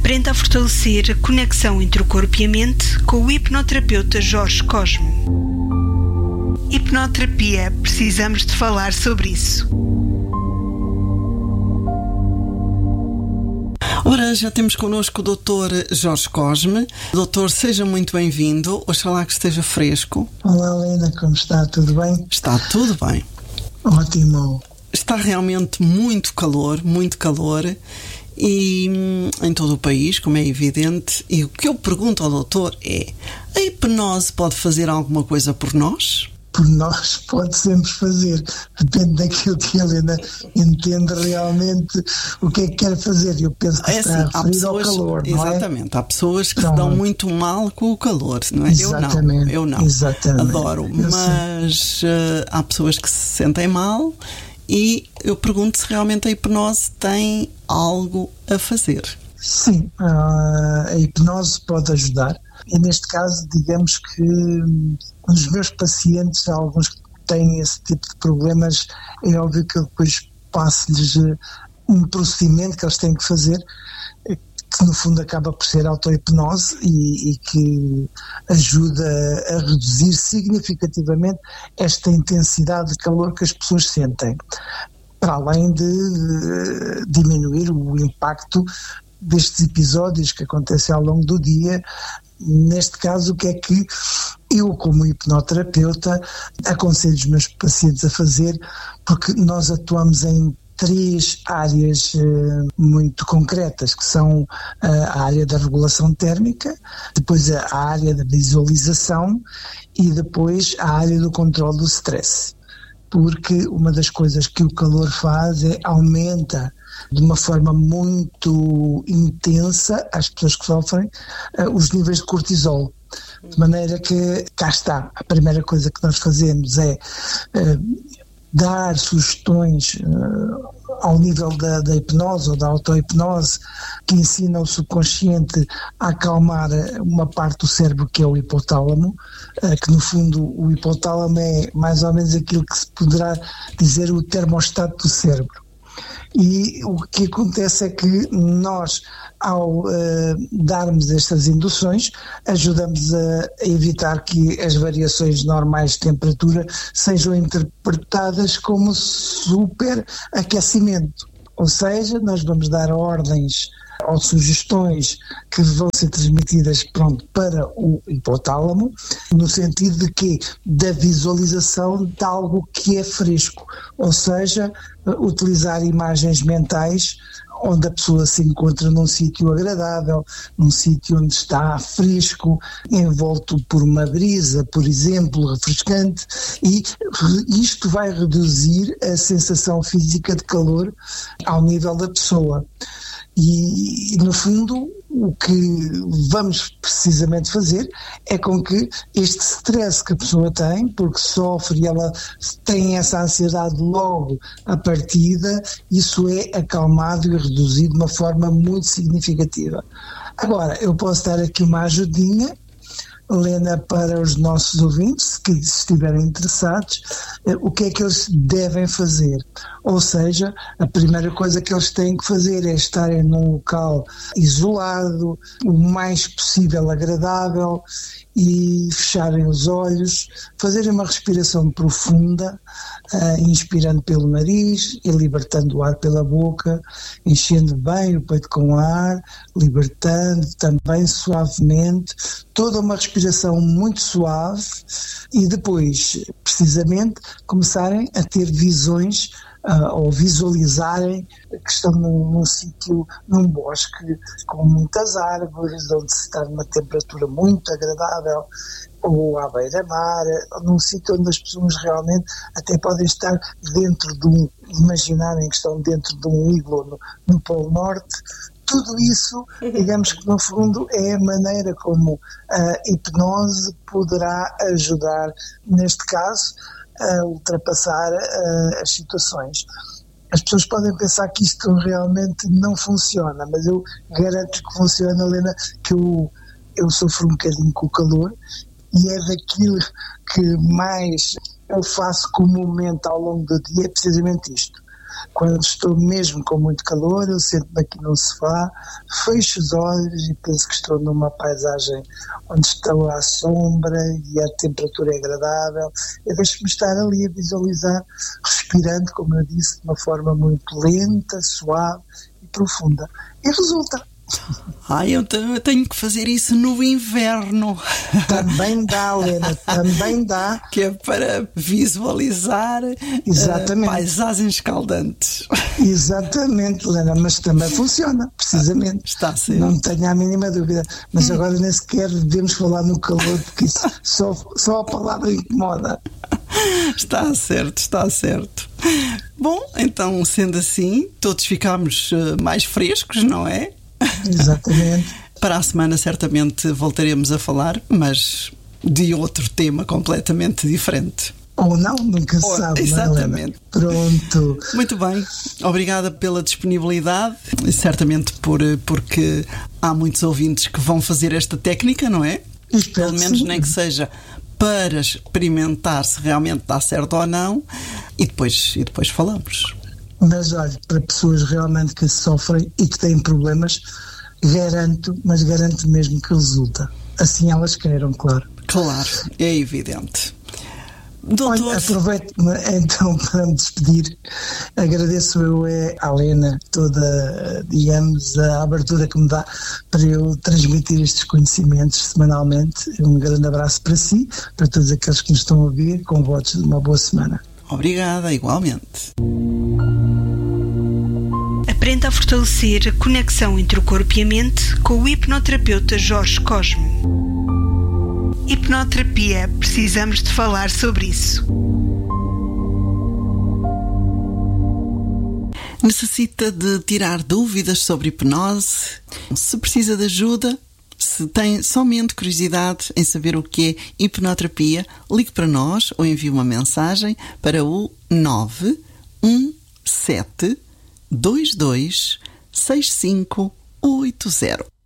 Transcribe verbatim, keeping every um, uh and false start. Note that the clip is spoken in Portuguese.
Aprenda a fortalecer a conexão entre o corpo e a mente com o hipnoterapeuta Jorge Cosme. Hipnoterapia, precisamos de falar sobre isso. Ora, já temos connosco o doutor Jorge Cosme. Doutor, seja muito bem-vindo. Oxalá que esteja fresco. Olá, Helena, como está? Tudo bem? Está tudo bem. Ótimo. Está realmente muito calor, muito calor, e em todo o país, como é evidente. E o que eu pergunto ao doutor é: a hipnose pode fazer alguma coisa por nós? Por nós pode sempre fazer, depende daquilo que a Helena entende realmente o que é que quer fazer. Eu penso que é está assim, a referir ao calor, não é? Exatamente, há pessoas que Pronto. se dão muito mal com o calor, não é? Exatamente, eu não, eu não, exatamente. adoro, Eu mas uh, há pessoas que se sentem mal e eu pergunto se realmente a hipnose tem algo a fazer. Sim, a hipnose pode ajudar. E neste caso, digamos que nos meus pacientes, há alguns que têm esse tipo de problemas, é óbvio que eu depois passo-lhes um procedimento que eles têm que fazer, que no fundo acaba por ser auto-hipnose e, e que ajuda a reduzir significativamente esta intensidade de calor que as pessoas sentem, para além de diminuir o impacto destes episódios que acontecem ao longo do dia. Neste caso, o que é que eu, como hipnoterapeuta, aconselho os meus pacientes a fazer, porque nós atuamos em três áreas uh, muito concretas, que são uh, a área da regulação térmica, depois a, a área da visualização e depois a área do controle do stress. Porque uma das coisas que o calor faz é aumenta de uma forma muito intensa às pessoas que sofrem uh, os níveis de cortisol. De maneira que, cá está, a primeira coisa que nós fazemos é uh, dar sugestões uh, ao nível da, da hipnose ou da auto-hipnose, que ensina o subconsciente a acalmar uma parte do cérebro que é o hipotálamo, uh, que no fundo o hipotálamo é mais ou menos aquilo que se poderá dizer o termostato do cérebro. E o que acontece é que nós, ao uh, darmos estas induções, ajudamos a, a evitar que as variações normais de temperatura sejam interpretadas como superaquecimento. Ou seja, nós vamos dar ordens ou sugestões que vão ser transmitidas, pronto, para o hipotálamo, no sentido de que da visualização de algo que é fresco, ou seja, utilizar imagens mentais onde a pessoa se encontra num sítio agradável, num sítio onde está fresco, envolto por uma brisa, por exemplo, refrescante, e isto vai reduzir a sensação física de calor ao nível da pessoa. E, no fundo, o que vamos precisamente fazer é com que este stress que a pessoa tem, porque sofre e ela tem essa ansiedade logo à partida, isso é acalmado e reduzido de uma forma muito significativa. Agora, eu posso dar aqui uma ajudinha, Helena, para os nossos ouvintes que estiverem interessados, o que é que eles devem fazer. Ou seja, a primeira coisa que eles têm que fazer é estarem num local isolado, o mais possível agradável, e fecharem os olhos, fazerem uma respiração profunda, uh, inspirando pelo nariz e libertando o ar pela boca, enchendo bem o peito com ar, libertando também suavemente, toda uma respiração muito suave, e depois, precisamente, começarem a ter visões Uh, ou visualizarem que estão num, num sítio, num bosque com muitas árvores, onde se está numa temperatura muito agradável, ou à beira-mar, num sítio onde as pessoas realmente até podem estar dentro de um, imaginarem que estão dentro de um iglo no, no Polo Norte. Tudo isso, digamos que no fundo é a maneira como a hipnose poderá ajudar, neste caso, a ultrapassar uh, as situações. As pessoas podem pensar que isto realmente não funciona, mas eu garanto que funciona, Helena, que eu, eu sofro um bocadinho com o calor e é daquilo que mais eu faço comumente ao longo do dia, é precisamente isto. Quando estou mesmo com muito calor, eu sento-me aqui no sofá, fecho os olhos e penso que estou numa paisagem onde estou à sombra e a temperatura é agradável. Eu deixo-me estar ali a visualizar, respirando, como eu disse, de uma forma muito lenta, suave e profunda. E resulta. Ah, eu, te, eu tenho que fazer isso no inverno. Também dá, Helena, também dá. Que é para visualizar uh, paisagens escaldantes. Exatamente, Helena, mas também funciona, precisamente. Está certo. Não tenho a mínima dúvida. Mas agora nem sequer devemos falar no calor, porque isso só, só a palavra incomoda. Está certo, está certo. Bom, então, sendo assim, todos ficamos uh, mais frescos, não é? Exatamente. Para a semana certamente voltaremos a falar, mas de outro tema completamente diferente. Ou não, nunca se Ou, sabe. exatamente. Pronto. Muito bem. Obrigada pela disponibilidade, certamente por, porque há muitos ouvintes que vão fazer esta técnica, não é? Espero Pelo menos sim. Nem que seja para experimentar se realmente dá certo ou não, e depois, e depois falamos. Mas olha, para pessoas realmente que sofrem e que têm problemas, garanto, mas garanto mesmo que resulta. Assim elas queiram, claro. Claro, é evidente. Doutor... Olha, aproveito-me então para me despedir. Agradeço eu à Helena toda, digamos, a abertura que me dá para eu transmitir estes conhecimentos semanalmente. Um grande abraço para si, para todos aqueles que nos estão a ouvir, com votos de uma boa semana. Obrigada, igualmente. Aprenda a fortalecer a conexão entre o corpo e a mente com o hipnoterapeuta Jorge Cosmo. Hipnoterapia, precisamos de falar sobre isso. Necessita de tirar dúvidas sobre hipnose? Se precisa de ajuda, se tem somente curiosidade em saber o que é hipnoterapia, ligue para nós ou envie uma mensagem para o nove um sete dois dois seis cinco oito zero.